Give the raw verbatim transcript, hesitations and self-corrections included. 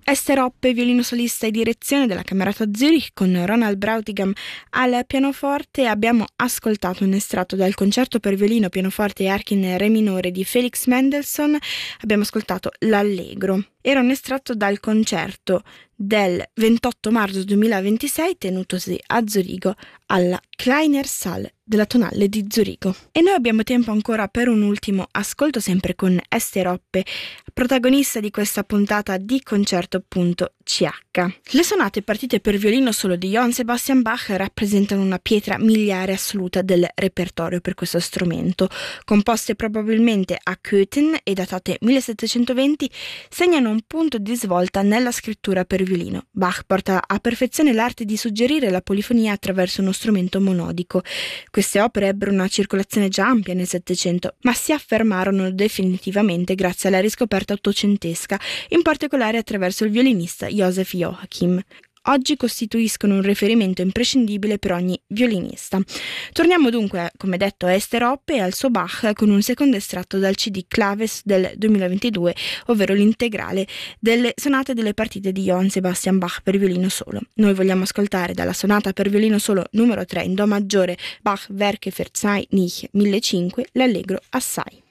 Esther Hoppe, violino solista e direzione della Camerata Zurich con Ronald Brautigam al pianoforte. Abbiamo ascoltato un estratto dal concerto per violino, pianoforte e archi in re minore di Felix Mendelssohn. Abbiamo ascoltato l'Allegro. Era un estratto dal concerto del ventotto marzo duemilaventisei tenutosi a Zurigo alla Kleiner Saal della Tonale di Zurigo. E noi abbiamo tempo ancora per un ultimo ascolto, sempre con Esther Hoppe, protagonista di questa puntata di Concerto.ch. Le sonate partite per violino solo di Johann Sebastian Bach rappresentano una pietra miliare assoluta del repertorio per questo strumento. Composte probabilmente a Köthen e datate millesettecentoventi, segnano un punto di svolta nella scrittura per violino. Bach porta a perfezione l'arte di suggerire la polifonia attraverso uno strumento monodico. Queste opere ebbero una circolazione già ampia nel Settecento, ma si affermarono definitivamente grazie alla riscoperta ottocentesca, in particolare attraverso il violinista Joseph Joachim. Oggi costituiscono un riferimento imprescindibile per ogni violinista. Torniamo dunque, come detto, a Esther Hoppe e al suo Bach con un secondo estratto dal C D Claves del duemilaventidue, ovvero l'integrale delle sonate delle partite di Johann Sebastian Bach per violino solo. Noi vogliamo ascoltare dalla sonata per violino solo numero tre in Do maggiore Bach Werke für zwei nicht millecinquecento l'Allegro assai.